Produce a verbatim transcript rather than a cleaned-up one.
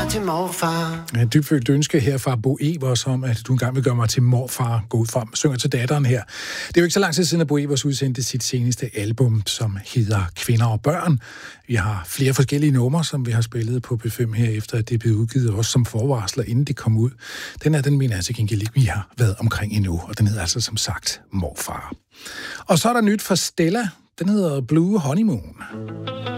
til morfar. En dybfølt ønske her fra Bo Evers om, at du engang vil gøre mig til morfar. Gå ud fra, synger til datteren her. Det er jo ikke så lang tid siden, at Bo Evers udsendte sit seneste album, som hedder Kvinder og Børn. Vi har flere forskellige numre, som vi har spillet på P fem her, efter at det blev udgivet også som forvarsler, inden det kom ud. Den er den, mener jeg til gengæld ikke, vi har været omkring endnu, og den hedder altså som sagt Morfar. Og så er der nyt fra Stella. Den hedder Blue Honeymoon.